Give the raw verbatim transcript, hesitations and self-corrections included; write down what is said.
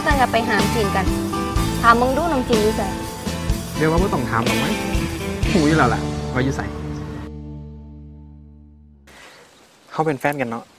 กันกับไปหามจีนกันถามมึงดูน้องจีนอยู่ใส่เดี๋ยวว่าไม่ต้องถามหรอกมั้ยหูยแล้วล่ะว่าอยู่ใส่เขาเป็นแฟนกันเนาะ